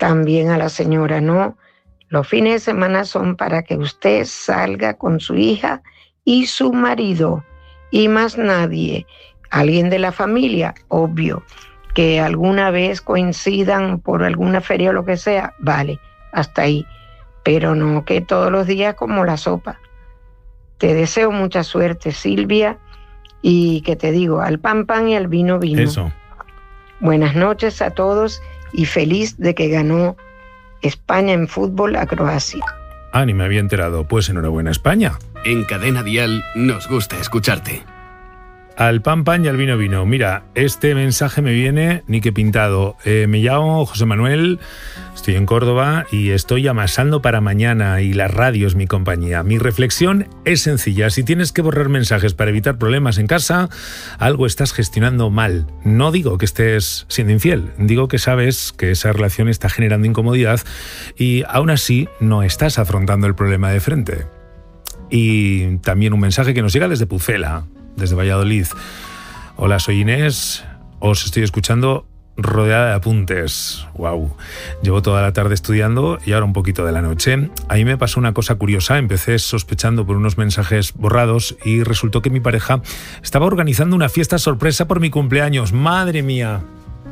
también a la señora, no. Los fines de semana son para que usted salga con su hija y su marido y más nadie. Alguien de la familia, obvio, que alguna vez coincidan por alguna feria o lo que sea, vale, hasta ahí. Pero no que todos los días como la sopa. Te deseo mucha suerte, Silvia, y que te digo, al pan pan y al vino vino. Eso. Buenas noches a todos y feliz de que ganó España en fútbol a Croacia. Ah, ni me había enterado. Pues enhorabuena, España. En Cadena Dial nos gusta escucharte. Al pan pan y al vino vino. Mira, este mensaje me viene ni que pintado. Me llamo José Manuel, estoy en Córdoba y estoy amasando para mañana y la radio es mi compañía. Mi reflexión es sencilla. Si tienes que borrar mensajes para evitar problemas en casa, algo estás gestionando mal. No digo que estés siendo infiel, digo que sabes que esa relación está generando incomodidad y aún así no estás afrontando el problema de frente. Y también un mensaje que nos llega desde Pucela, desde Valladolid. Hola, soy Inés, os estoy escuchando rodeada de apuntes. Wow. Llevo toda la tarde estudiando y ahora un poquito de la noche. A mí me pasó una cosa curiosa. Empecé sospechando por unos mensajes borrados y resultó que mi pareja estaba organizando una fiesta sorpresa por mi cumpleaños. ¡Madre mía!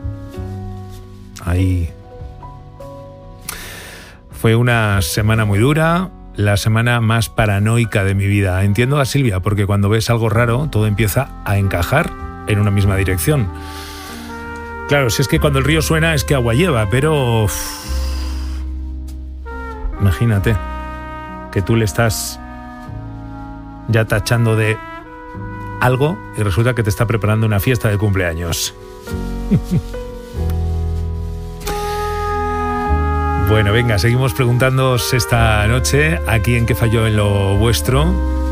Ahí. Fue una semana muy dura. La semana más paranoica de mi vida. Entiendo a Silvia, porque cuando ves algo raro, todo empieza a encajar en una misma dirección. Claro, si es que cuando el río suena es que agua lleva, pero... Imagínate que tú le estás ya tachando de algo y resulta que te está preparando una fiesta de cumpleaños. Bueno, venga, seguimos preguntándoos esta noche aquí en ¿Qué falló en lo vuestro?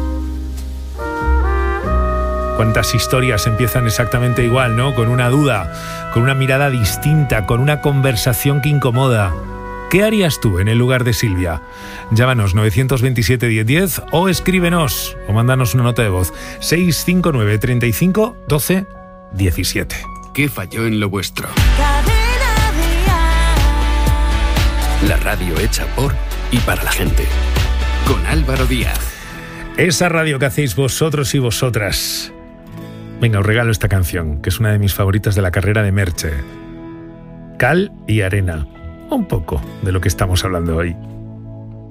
¿Cuántas historias empiezan exactamente igual, no? Con una duda, con una mirada distinta, con una conversación que incomoda. ¿Qué harías tú en el lugar de Silvia? Llámanos 927 1010 o escríbenos o mándanos una nota de voz 659 35 12 17. ¿Qué falló en lo vuestro? La radio hecha por y para la gente. Con Álvaro Díaz. Esa radio que hacéis vosotros y vosotras. Venga, os regalo esta canción, que es una de mis favoritas de la carrera de Merche. Cal y arena. Un poco de lo que estamos hablando hoy.